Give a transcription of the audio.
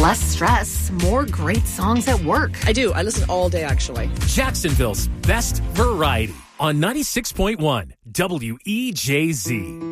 Less stress, more great songs at work. I do. I listen all day, actually. Jacksonville's best variety on 96.1 WEJZ.